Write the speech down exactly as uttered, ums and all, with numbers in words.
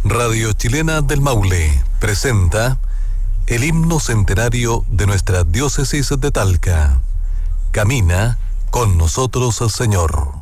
Radio Chilena del Maule presenta el himno centenario de nuestra diócesis de Talca. Camina con nosotros el Señor.